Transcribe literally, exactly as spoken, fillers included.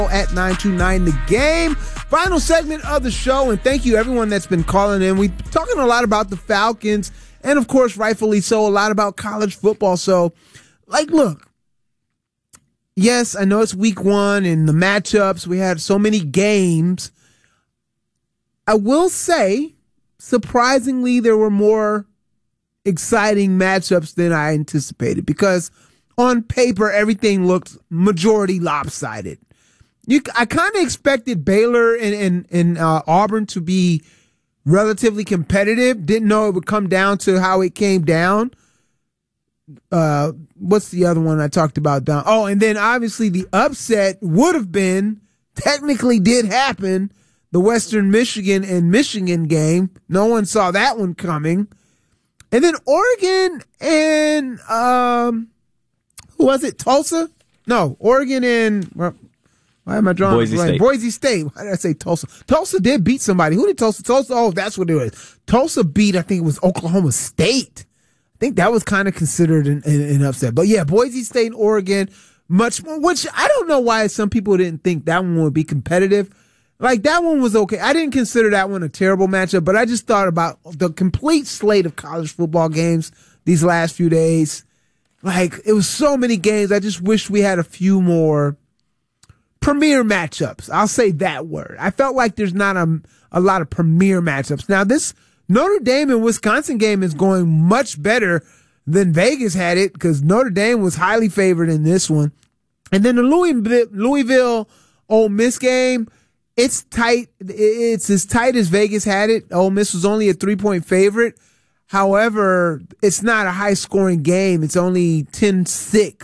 At nine two nine The Game. Final segment of the show, and thank you everyone that's been calling in. We're talking a lot about the Falcons, and of course, rightfully so, a lot about college football. So, like, look, yes, I know it's week one and the matchups. We had so many games. I will say, surprisingly, there were more exciting matchups than I anticipated because on paper, everything looked majority lopsided. You, I kind of expected Baylor and, and, and uh, Auburn to be relatively competitive. Didn't know it would come down to how it came down. Uh, what's the other one I talked about? Down? Oh, and then obviously the upset would have been, technically did happen, the Western Michigan and Michigan game. No one saw that one coming. And then Oregon and, um, who was it? Tulsa? No, Oregon and... Well, why am I drawing? Boise State. Boise State. Why did I say Tulsa? Tulsa did beat somebody. Who did Tulsa? Tulsa. Oh, that's what it was. Tulsa beat, I think it was Oklahoma State. I think that was kind of considered an, an, an upset. But yeah, Boise State and Oregon, much more, which I don't know why some people didn't think that one would be competitive. Like, that one was okay. I didn't consider that one a terrible matchup, but I just thought about the complete slate of college football games these last few days. Like, it was so many games. I just wish we had a few more premier matchups. I'll say that word. I felt like there's not a, a lot of premier matchups. Now, this Notre Dame and Wisconsin game is going much better than Vegas had it because Notre Dame was highly favored in this one. And then the Louisville, Louisville Ole Miss game, it's tight. It's as tight as Vegas had it. Ole Miss was only a three-point favorite. However, it's not a high-scoring game. It's only ten six.